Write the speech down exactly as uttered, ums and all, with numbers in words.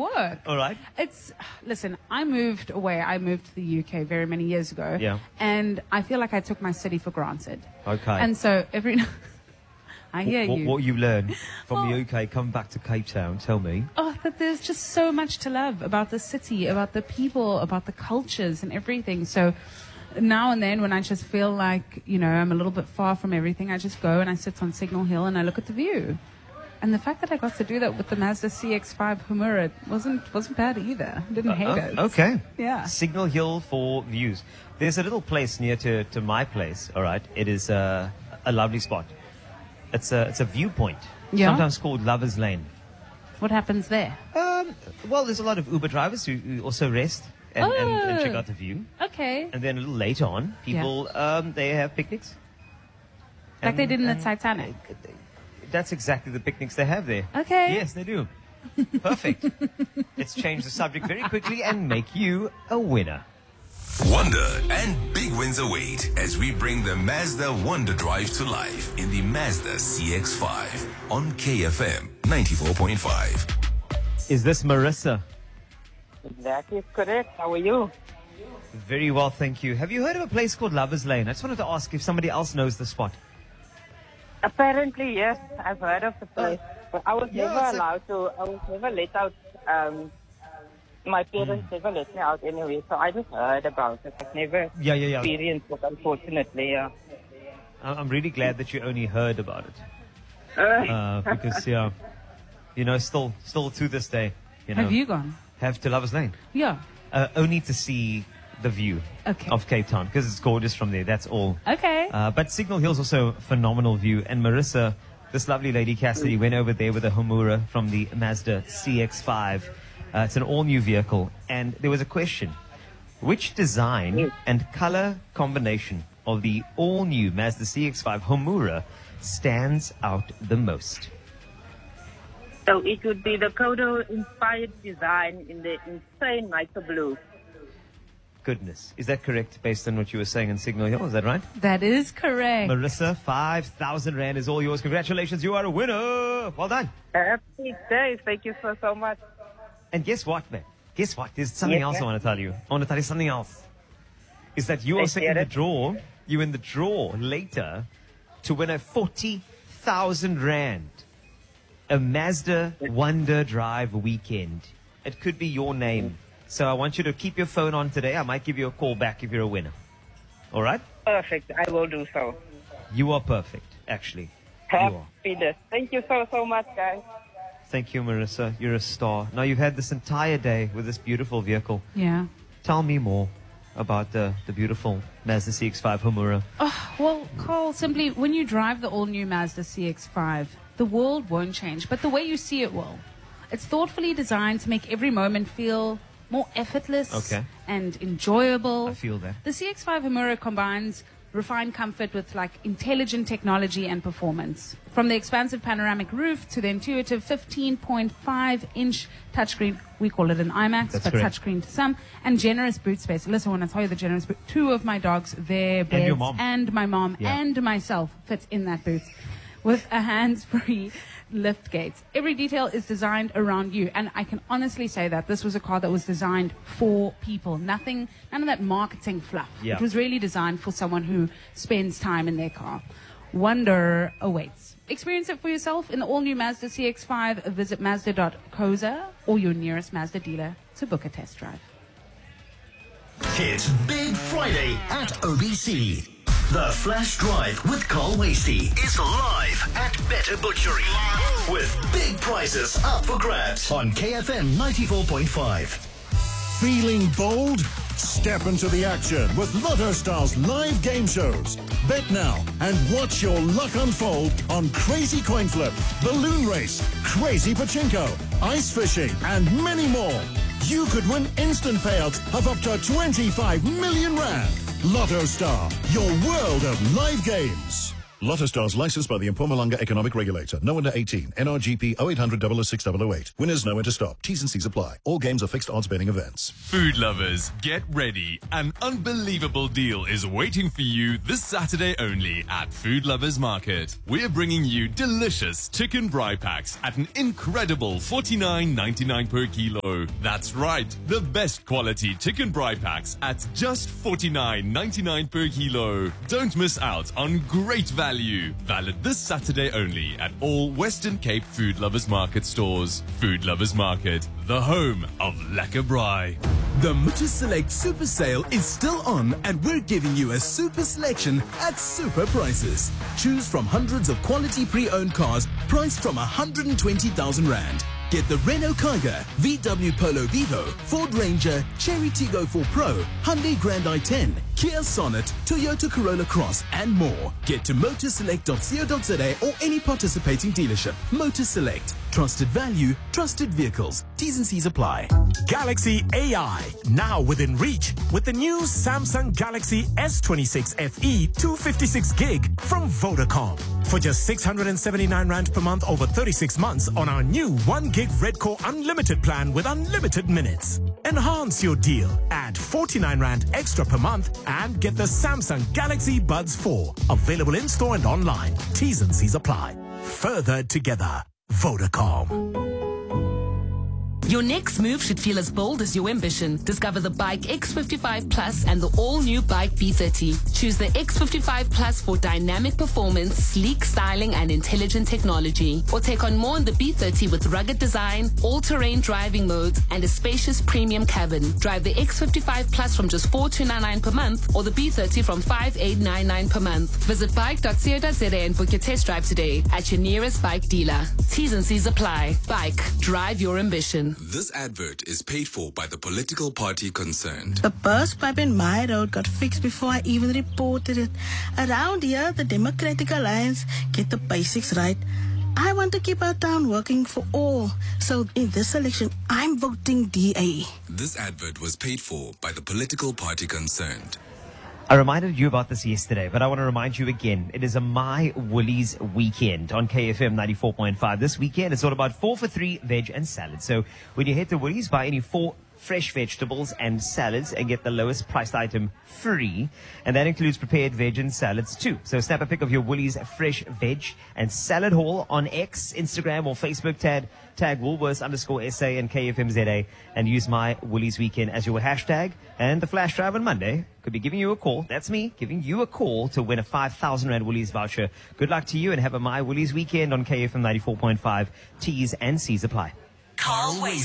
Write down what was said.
work. All right. It's, listen, I moved away. I moved to the U K very many years ago. Yeah. And I feel like I took my city for granted. Okay. And so every... I hear what, you. What you learn from the Oh. U K, come back to Cape Town, tell me. Oh, that there's just so much to love about the city, about the people, about the cultures and everything. So now and then when I just feel like, you know, I'm a little bit far from everything, I just go and I sit on Signal Hill and I look at the view. And the fact that I got to do that with the Mazda C X five Humura wasn't wasn't bad either. Didn't hate it. Oh, okay. Yeah. Signal Hill for views. There's a little place near to, to my place, all right? It is uh, a lovely spot. It's a, it's a viewpoint, Yeah. sometimes called Lover's Lane. What happens there? Um, well, there's a lot of Uber drivers who, who also rest and, and, and check Oh. out the view. Okay. And then a little later on, people, um, they have picnics. Like they And- did in the and Titanic. That's exactly the picnics they have there. Okay. Yes, they do. Perfect. Let's change the subject very quickly and make you a winner. Wonder and big wins await as we bring the Mazda Wonder Drive to life in the Mazda C X five on K F M ninety-four point five. Is this Marissa? That is correct. How are you? Very well, thank you. Have you heard of a place called Lover's Lane? I just wanted to ask if somebody else knows the spot. Apparently, yes, I've heard of the place, but I was yeah, never it's a- allowed to. I was never let out. Um, my parents Hmm. never let me out anyway, so I just heard about it. I've never Yeah, yeah, yeah. experienced it, unfortunately. Yeah. I- I'm really glad that you only heard about it. Uh, Uh, because, yeah, you know, still, still to this day, you know, Have you gone? have to Lover's Lane. Yeah. Uh, only to see the view Okay. of Cape Town because it's gorgeous from there. That's all. Okay. Uh, but Signal Hill's also a phenomenal view. And Marissa, this lovely lady Cassidy, went over there with a Humura from the Mazda C X five. Uh, it's an all-new vehicle. And there was a question. Which design and color combination of the all-new Mazda C X five Humura stands out the most? so it would be the Kodo-inspired design in the insane Nitro Blue. Goodness. Is that correct based on what you were saying in Signal Hill? Is that right? That is correct. Marissa, five thousand Rand is all yours. Congratulations. You are a winner. Well done. Happy days. Thank you so, so much. And guess what, man? Guess what? There's something Yes, else I sir. want to tell you. I want to tell you something else. Is that you Let's also hear in the it. draw, you in the draw later to win a forty thousand Rand. A Mazda Wonder Drive weekend. It could be your name. So I want you to keep your phone on today. I might give you a call back if you're a winner. All right? Perfect. I will do so. You are perfect, actually. You are. Happy days. Thank you so, so much, guys. Thank you, Marissa. You're a star. Now, you've had this entire day with this beautiful vehicle. Yeah. Tell me more about the, the beautiful Mazda C X five Humura. Oh, well, Carl, simply, when you drive the all-new Mazda C X five, the world won't change, but the way you see it will. It's thoughtfully designed to make every moment feel more effortless Okay. and enjoyable. I feel that. The C X five Humura combines refined comfort with like intelligent technology and performance. From the expansive panoramic roof to the intuitive fifteen point five inch touchscreen, we call it an IMAX, That's but correct. touchscreen to some, and generous boot space. Listen, when I tell you the generous boot, two of my dogs, their beds, your mom. and my mom Yeah. and myself fit in that boot with a hands-free lift gate. Every detail is designed around you, and I can honestly say that this was a car that was designed for people. Nothing, none of that marketing fluff. Yeah. It was really designed for someone who spends time in their car. Wonder awaits. Experience it for yourself in the all-new Mazda C X five. Visit Mazda dot coza or your nearest Mazda dealer to book a test drive. It's Big Friday at O B C. The Flash Drive with Carl Wasty is live at Better Butchery with big prizes up for grabs on K F M ninety-four point five. Feeling bold? Step into the action with Lotto Star's live game shows. Bet now and watch your luck unfold on Crazy Coin Flip, Balloon Race, Crazy Pachinko, Ice Fishing, and many more. You could win instant payouts of up to twenty-five million rand. Lotto Star, your world of live games. Lotto Stars licensed by the Mpumalanga Economic Regulator. No under eighteen. N R G P oh eight hundred, double oh six, double oh eight. Winners know when to stop. T's and C's apply. All games are fixed odds betting events. Food lovers, get ready. An unbelievable deal is waiting for you this Saturday only at Food Lovers Market. We're bringing you delicious chicken braai packs at an incredible forty-nine ninety-nine per kilo. That's right, the best quality chicken braai packs at just forty-nine ninety-nine per kilo. Don't miss out on great value. Valid this Saturday only at all Western Cape Food Lovers Market stores. Food Lovers Market, the home of lekker braai. The Motor Select Super Sale is still on, and we're giving you a super selection at super prices. Choose from hundreds of quality pre-owned cars priced from one hundred twenty thousand rand. Get the Renault Kiger, V W Polo Vivo, Ford Ranger, Cherry Tiggo four Pro, Hyundai Grand i ten, Kia Sonnet, Toyota Corolla Cross, and more. Get to motorselect dot co dot za or any participating dealership. Motor Select. Trusted value, trusted vehicles. T's and C's apply. Galaxy A I, now within reach with the new Samsung Galaxy S twenty-six F E two fifty-six gig from Vodacom. For just six hundred seventy-nine rand per month over thirty-six months on our new one gig Redcore Unlimited plan with unlimited minutes. Enhance your deal. Add forty-nine rand extra per month and get the Samsung Galaxy Buds four. Available in store and online. T's and C's apply. Further together. Vodacom. Your next move should feel as bold as your ambition. Discover the Bike X fifty-five Plus and the all-new Bike B thirty. Choose the X fifty-five Plus for dynamic performance, sleek styling, and intelligent technology. Or take on more in the B thirty with rugged design, all-terrain driving modes, and a spacious premium cabin. Drive the X fifty-five Plus from just four thousand two hundred ninety-nine per month or the B thirty from five thousand eight hundred ninety-nine per month. Visit bike dot co dot za and book your test drive today at your nearest bike dealer. T's and C's apply. Bike. Drive your ambition. This advert is paid for by the political party concerned. The burst pipe in my road got fixed before I even reported it. Around here, the Democratic Alliance get the basics right. I want to keep our town working for all. So in this election, I'm voting D A. This advert was paid for by the political party concerned. I reminded you about this yesterday, but I want to remind you again. It is a My Woolies weekend on K F M ninety-four point five. This weekend, it's all about four for three veg and salad. So when you head to Woolies, buy any four fresh vegetables and salads and get the lowest priced item free. And that includes prepared veg and salads too. So snap a pic of your Woolies fresh veg and salad haul on X, Instagram or Facebook. Tag, tag Woolworths underscore S A and K F M Z A and use My Woolies weekend as your hashtag. And the flash drive on Monday could be giving you a call. That's me giving you a call to win a five thousand rand Woolies voucher. Good luck to you and have a My Woolies weekend on K F M ninety-four point five. T's and C's apply. Carl Wasty.